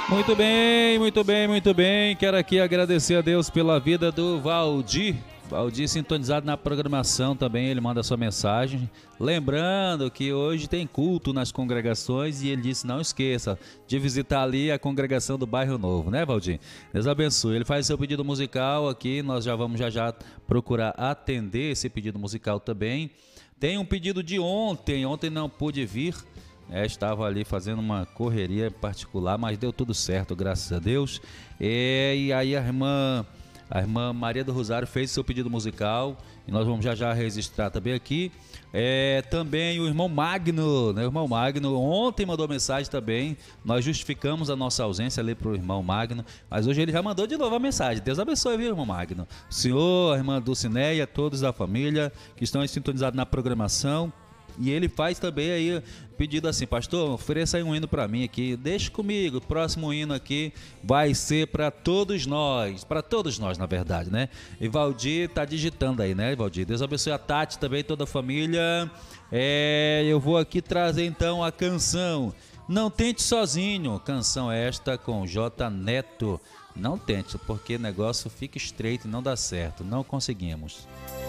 Muito bem, muito bem, muito bem. Quero aqui agradecer a Deus pela vida do Valdir. Valdir sintonizado na programação também, ele manda sua mensagem. Lembrando que hoje tem culto nas congregações e ele disse: não esqueça de visitar ali a congregação do Bairro Novo, né, Valdir? Deus abençoe. Ele faz seu pedido musical aqui, nós já vamos já procurar atender esse pedido musical também. Tem um pedido de ontem não pude vir. Estava ali fazendo uma correria particular, mas deu tudo certo, graças a Deus. E aí a irmã Maria do Rosário fez seu pedido musical e nós vamos já registrar também aqui. Também o irmão Magno, né? O irmão Magno ontem mandou mensagem também. Nós justificamos a nossa ausência ali para o irmão Magno, mas hoje ele já mandou de novo a mensagem. Deus abençoe, viu, irmão Magno? O senhor, a irmã Dulcineia, todos da família que estão sintonizados na programação. E ele faz também aí pedido assim: pastor, ofereça aí um hino para mim aqui, deixa comigo, o próximo hino aqui vai ser para todos nós na verdade, né? E Valdir tá digitando aí, né, Valdir? Deus abençoe a Tati também, toda a família. Eu vou aqui trazer então a canção Não Tente Sozinho, canção esta com J Neto. Não tente, porque o negócio fica estreito e não dá certo, não conseguimos.